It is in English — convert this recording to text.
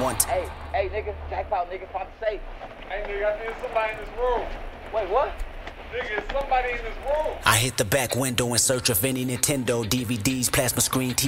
one time. Hey, nigga, jackpot, nigga, find the safe. Hey, nigga, I think there's somebody in this room. Wait, what? Nigga, there's somebody in this room. I hit the back window in search of any Nintendo, DVDs, plasma screen, TV.